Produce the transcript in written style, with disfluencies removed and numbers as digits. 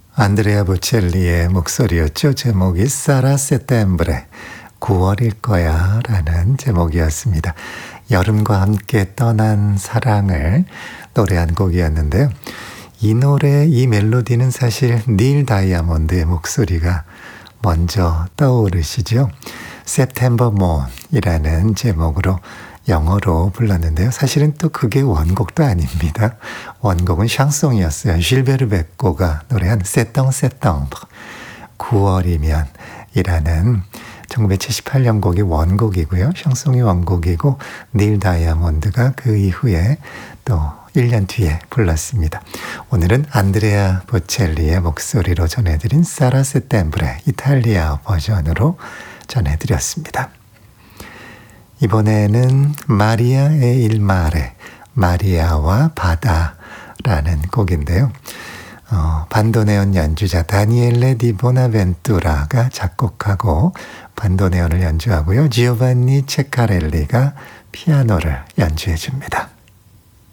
안드레아 보첼리의 목소리였죠. 제목이 사라 세템브레, 9월일 거야 라는 제목이었습니다. 여름과 함께 떠난 사랑을 노래한 곡이었는데요. 이 노래, 이 멜로디는 사실 닐 다이아몬드의 목소리가 먼저 떠오르시죠. September Moon이라는 제목으로 영어로 불렀는데요. 사실은 또 그게 원곡도 아닙니다. 원곡은 샹송이었어요. 실베르 베코가 노래한 세똥세똥 9월이면 이라는 1978년 곡이 원곡이고요. 샹송이 원곡이고 닐 다이아몬드가 그 이후에 또 1년 뒤에 불렀습니다. 오늘은 안드레아 보첼리의 목소리로 전해드린 사라 세템브레 이탈리아 버전으로 전해드렸습니다. 이번에는 마리아 에 일 마레, 마리아와 바다라는 곡인데요. 반도네온 연주자 다니엘레 디 보나벤투라가 작곡하고 반도네온을 연주하고요. 지오반니 체카렐리가 피아노를 연주해 줍니다.